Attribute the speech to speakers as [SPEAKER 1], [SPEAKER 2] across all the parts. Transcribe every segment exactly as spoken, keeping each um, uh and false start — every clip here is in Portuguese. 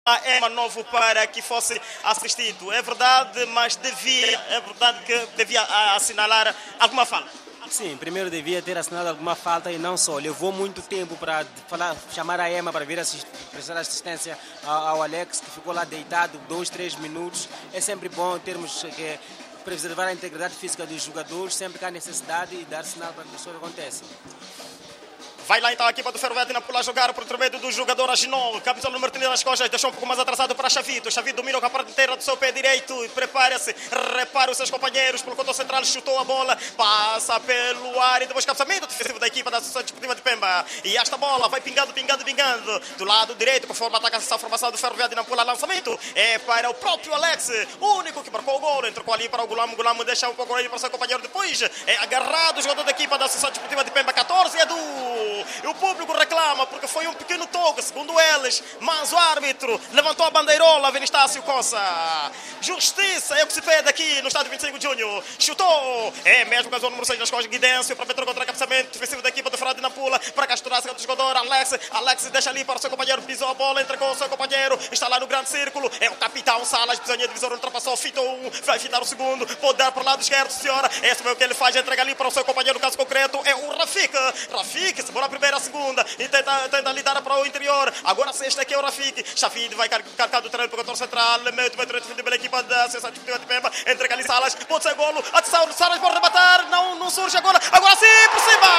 [SPEAKER 1] é uma novo para que fosse assistido. É verdade, mas devia, é verdade que devia assinalar alguma falta.
[SPEAKER 2] Sim, primeiro devia ter assinado alguma falta e não só. Levou muito tempo para falar, chamar a Ema para vir assist, prestar assistência ao, ao Alex, que ficou lá deitado dois, três minutos. É sempre bom termos que preservar a integridade física dos jogadores, sempre que há necessidade, e dar sinal para que isso aconteça.
[SPEAKER 1] Vai lá então a equipa do Ferroviário na pula jogar por intermédio do jogador Aginol. Camisola número trinta nas costas, deixou um pouco mais atrasado para Xavito. Xavito domina com a parte inteira do seu pé direito e prepara-se, repara os seus companheiros pelo contorno central, chutou a bola, passa pelo ar e depois cabeçamento defensivo da equipa da Associação Desportiva de Pemba. E esta bola vai pingando, pingando, pingando do lado direito, conforme ataca essa formação do Ferroviário na pula. Lançamento é para o próprio Alex, o único que marcou o gol. Entrou ali para o Gulamo, Gulamo deixa um pouco aí para o seu companheiro. Depois é agarrado o jogador da equipa da Associação Desportiva de Pemba, catorze é do... E o público reclama porque foi um pequeno toque, segundo eles, mas o árbitro levantou a bandeirola. Vinistácio Coça. Justiça é o que se pede aqui no estádio vinte e cinco de junho. Chutou. É mesmo o número seis nas costas, Guidêncio, para meter contra o cabeçamento defensivo da equipa do Ferroviário na pula, para casturar o jogador Alex. Alex deixa ali para o seu companheiro, pisou a bola, entregou o seu companheiro, está lá no grande círculo. É o capitão Salas, pisanha divisor, ultrapassou, fitou um, vai fitar o segundo, pode dar para o lado esquerdo, senhora. Esse é o que ele faz, entrega ali para o seu companheiro, no caso concreto é o Rafik. Rafik, se for a primeira, a segunda, e tenta, tenta lidar para o interior. Agora a sexta aqui é o Rafik. Xavid vai carregar do treino para o contorno central, meio metro defendido pela equipa da Associação Desportiva de Pemba, entrega ali Salas, pode ser golo, atenção, Salas pode rematar, não, não surge agora, agora sim, por cima!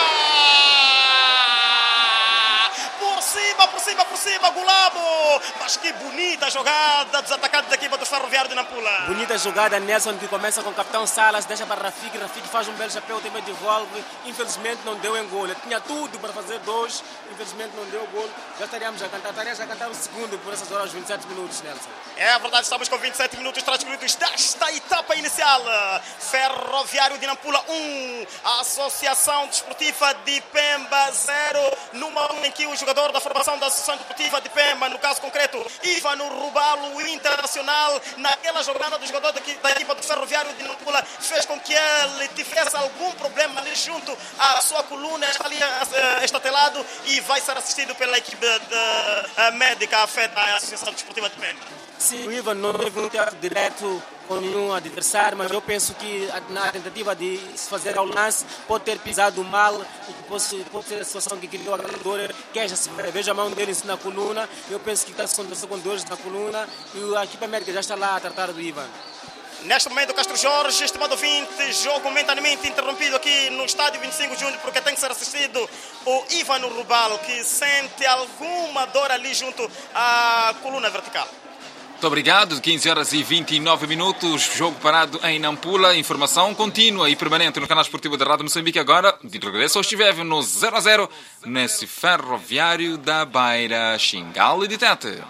[SPEAKER 1] Por cima, por cima, por cima, Gulamo! Mas que bonita jogada dos atacantes da equipa do Ferroviário de Nampula.
[SPEAKER 2] Bonita jogada, Nelson, que começa com o capitão Salas, deixa para Rafik, Rafik faz um belo chapéu, também devolve. Infelizmente não deu em gol. Ele tinha tudo para fazer dois, infelizmente não deu gol. Já estaríamos a cantar, estaríamos a cantar o segundo por essas horas, vinte e sete minutos, Nelson.
[SPEAKER 1] É verdade, estamos com vinte e sete minutos transcorridos desta etapa inicial. Ferroviário de Nampula um, Associação Desportiva de Pemba zero, numa em que o jogador da formação da Associação Desportiva de Pemba, no caso concreto, Ivano Rubalo, o internacional, naquela jogada do jogador da equipa do Ferroviário de Nampula, fez com que ele tivesse algum problema ali junto à sua coluna, está ali estatelado e vai ser assistido pela equipe de, de, médica afeta à Associação Desportiva de Pemba.
[SPEAKER 2] Sim, o Ivan não teve um teatro direto com nenhum adversário, mas eu penso que na tentativa de se fazer ao lance pode ter pisado mal e que pode, pode ser a situação que criou aquela dor, queixa-se, veja a mão dele na coluna. Eu penso que está se acontecendo com dores na coluna e a equipe médica já está lá a tratar do Ivan.
[SPEAKER 1] Neste momento, Castro Jorge, estimado ouvinte, jogo momentaneamente interrompido aqui no estádio vinte e cinco de junho, porque tem que ser assistido o Ivano Rubalo, que sente alguma dor ali junto à coluna vertical.
[SPEAKER 3] Muito obrigado. quinze horas e vinte e nove minutos, jogo parado em Nampula. Informação contínua e permanente no canal esportivo da Rádio Moçambique. Agora, de regresso ao Estiveve no zero a zero, nesse Ferroviário da Beira, Xingal e de Tete.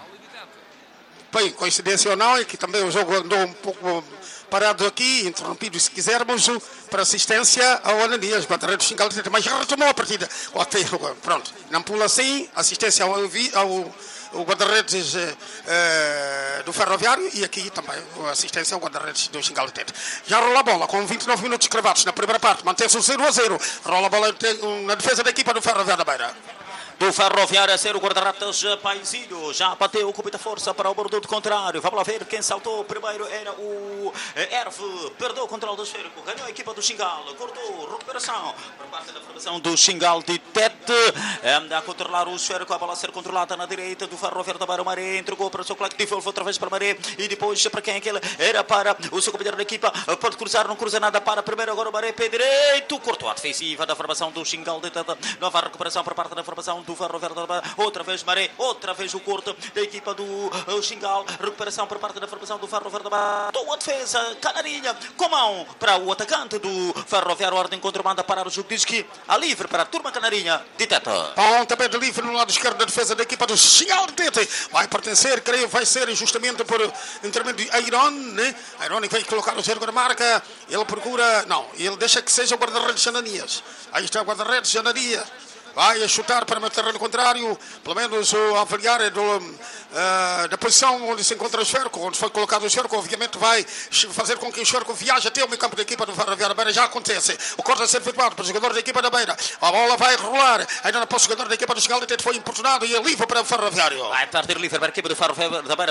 [SPEAKER 4] Bem, coincidência ou não, é que também o jogo andou um pouco parado aqui, interrompido, se quisermos, para assistência ao Ananias, bateria do Xingal de Tete, mas já retomou a partida. Pronto, Nampula sim, assistência ao, ao o guarda-redes eh, do Ferroviário e aqui também a assistência ao guarda-redes do Xingal de Tete. Já rola a bola com vinte e nove minutos cravados na primeira parte, mantém-se o zero a zero. Rola a bola na defesa da equipa do Ferroviário da Beira.
[SPEAKER 5] Do Ferroviário a ser o guarda-redes Paizinho, já bateu com muita força para o bordo contrário. Vamos lá ver quem saltou primeiro, era o Erve, perdeu o controle do esférico, ganhou a equipa do Xingal, cortou, recuperação por parte da formação do Xingal de Tete, anda a controlar o esférico, a bola a ser controlada na direita do Ferroviário da Beira. Maré entregou para o seu colega, devolveu outra vez para Maré e depois para quem aquele era para o seu companheiro da equipa, pode cruzar, não cruza nada para primeiro, agora o Maré pé direito, cortou a defensiva da formação do Xingal de Tete, nova recuperação por parte da formação do Ferroviário da Beira, outra vez Maré, outra vez o corte da equipa do uh, Xingal, recuperação por parte da formação do Ferroviário da Beira, boa defesa, Canarinha, com mão para o atacante do Ferroviário, ordem contra manda parar o jogo, diz que a livre para a turma Canarinha de Tete.
[SPEAKER 4] Bom, também de livre no lado esquerdo da defesa da equipa do Xingal de Tete, vai pertencer, creio, vai ser justamente por intermédio de Airon, né? Airon que vai colocar o cerco na marca, ele procura, não, ele deixa que seja o guarda-redes Ananias, aí está o guarda-redes Ananias. vai chutar para o terreno contrário, pelo menos o avaliar do, uh, da posição onde se encontra o Xerco, onde foi colocado o Xerco, obviamente vai fazer com que o Xerco viaje até o meio campo da equipa do Ferroviária Beira. Já acontece, o corte a ser efetuado para o jogador da equipa da Beira, a bola vai rolar, ainda não pode o jogador da equipa do Xingal, foi importunado e é livre para o Ferroviário.
[SPEAKER 5] Vai partir livre para a equipa do Ferroviário da Beira.